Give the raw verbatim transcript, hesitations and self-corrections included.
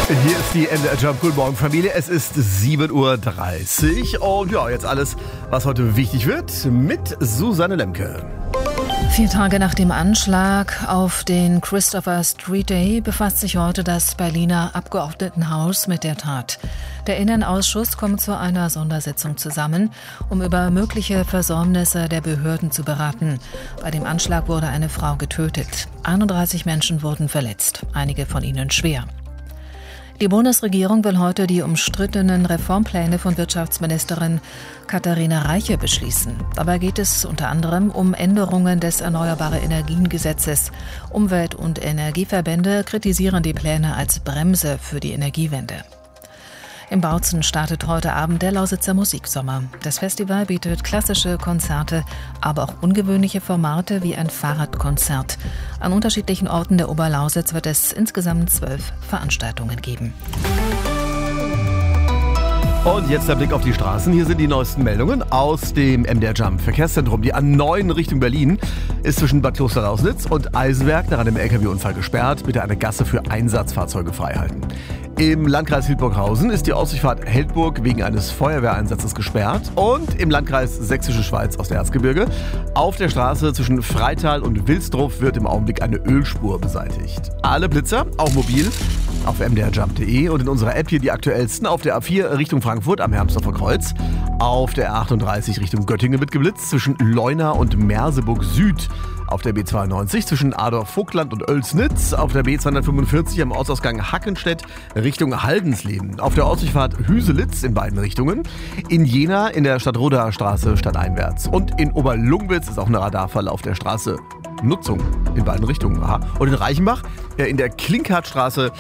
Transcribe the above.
Hier ist die M D R Jump. Guten Morgen, Familie. Es ist sieben Uhr dreißig und ja, jetzt alles, was heute wichtig wird, mit Susanne Lemke. Vier Tage nach dem Anschlag auf den Christopher Street Day befasst sich heute das Berliner Abgeordnetenhaus mit der Tat. Der Innenausschuss kommt zu einer Sondersitzung zusammen, um über mögliche Versäumnisse der Behörden zu beraten. Bei dem Anschlag wurde eine Frau getötet. einunddreißig Menschen wurden verletzt, einige von ihnen schwer. Die Bundesregierung will heute die umstrittenen Reformpläne von Wirtschaftsministerin Katharina Reiche beschließen. Dabei geht es unter anderem um Änderungen des Erneuerbare-Energien-Gesetzes. Umwelt- und Energieverbände kritisieren die Pläne als Bremse für die Energiewende. Im Bautzen startet heute Abend der Lausitzer Musiksommer. Das Festival bietet klassische Konzerte, aber auch ungewöhnliche Formate wie ein Fahrradkonzert. An unterschiedlichen Orten der Oberlausitz wird es insgesamt zwölf Veranstaltungen geben. Und jetzt der Blick auf die Straßen. Hier sind die neuesten Meldungen aus dem M D R Jump Verkehrszentrum. Die A neun Richtung Berlin ist zwischen Bad Klosterlausnitz und Eisenberg nach einem L K W-Unfall gesperrt. Bitte eine Gasse für Einsatzfahrzeuge freihalten. Im Landkreis Hildburghausen ist die Ausfahrt Heldburg wegen eines Feuerwehreinsatzes gesperrt. Und im Landkreis Sächsische Schweiz aus der Erzgebirge auf der Straße zwischen Freital und Wilsdruff wird im Augenblick eine Ölspur beseitigt. Alle Blitzer, auch mobil, auf m d r jump punkt d e und in unserer App hier die aktuellsten. Auf der A vier Richtung Frankfurt am Hermsdorfer Kreuz, auf der A achtunddreißig Richtung Göttingen wird geblitzt zwischen Leuna und Merseburg Süd, auf der B zweiundneunzig zwischen Adorf-Vogtland und Oelsnitz, auf der B zweihundertfünfundvierzig am Ortsausgang Hackenstedt Richtung Haldensleben, auf der Ausfahrt Hüselitz in beiden Richtungen, in Jena in der Stadtroder Straße stadteinwärts und in Oberlungwitz ist auch ein Radarfall auf der Straße Nutzung in beiden Richtungen. Aha. Und in Reichenbach in der Klinkhartstraße